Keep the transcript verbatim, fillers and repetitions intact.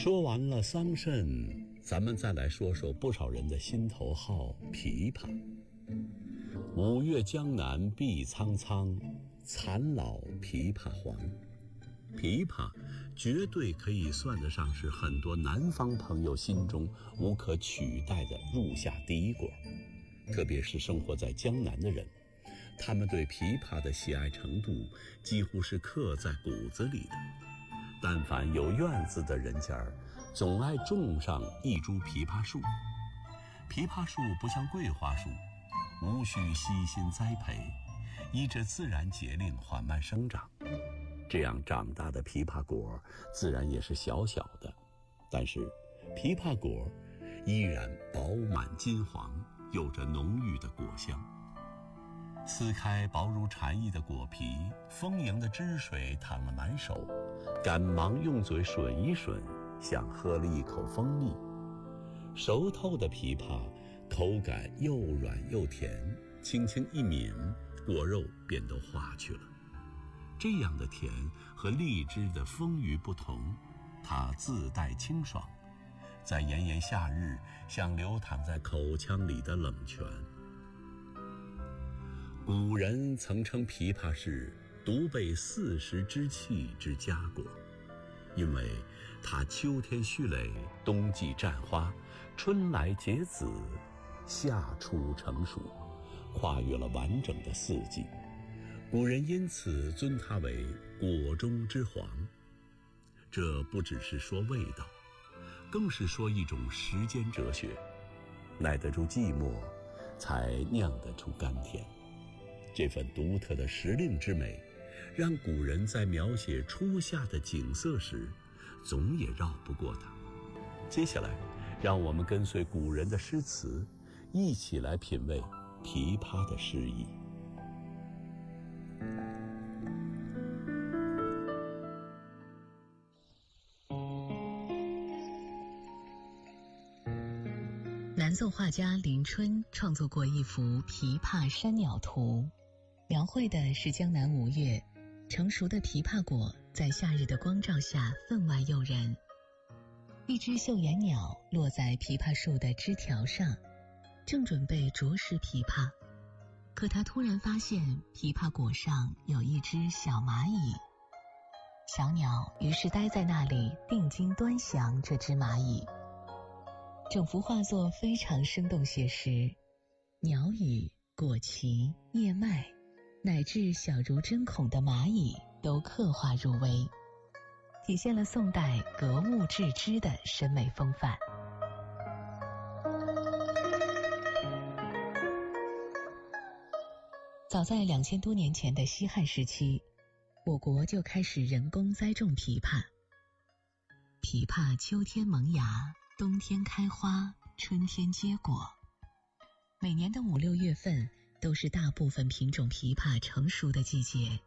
说完了桑葚，咱们再来说说不少人的心头好枇杷。五月江南碧苍苍，残老枇杷黄。枇杷绝对可以算得上是很多南方朋友心中无可取代的入夏第一果，特别是生活在江南的人，他们对枇杷的喜爱程度几乎是刻在骨子里的。但凡有院子的人家儿，总爱种上一株枇杷树。枇杷树不像桂花树，无需悉心栽培，依着自然节令缓慢生长。这样长大的枇杷果自然也是小小的，但是枇杷果依然饱满金黄，有着浓郁的果香。撕开薄如蝉翼的果皮，丰盈的汁水淌了满手，赶忙用嘴吮一吮，像喝了一口蜂蜜。熟透的枇杷口感又软又甜，轻轻一抿，果肉便都化去了。这样的甜和荔枝的丰腴不同，它自带清爽，在炎炎夏日像流淌在口腔里的冷泉。古人曾称枇杷是独备四时之气之佳果，因为它秋天蓄蕾，冬季绽花，春来结籽，夏初成熟，跨越了完整的四季。古人因此尊它为果中之皇。这不只是说味道，更是说一种时间哲学，耐得住寂寞，才酿得出甘甜。这份独特的时令之美，让古人在描写初夏的景色时，总也绕不过它。接下来，让我们跟随古人的诗词，一起来品味枇杷的诗意。 南宋画家林春创作过一幅《枇杷山鸟图》，描绘的是江南五月，成熟的枇杷果在夏日的光照下分外诱人。一只绣眼鸟落在枇杷树的枝条上，正准备啄食枇杷，可它突然发现枇杷果上有一只小蚂蚁。小鸟于是待在那里，定睛端详这只蚂蚁。整幅画作非常生动写实，鸟语、果脐、叶脉，乃至小如针孔的蚂蚁都刻画入微，体现了宋代格物致知的审美风范。早在两千多年前的西汉时期，我国就开始人工栽种枇杷。枇杷秋天萌芽，冬天开花，春天结果。每年的五六月份都是大部分品种枇杷成熟的季节。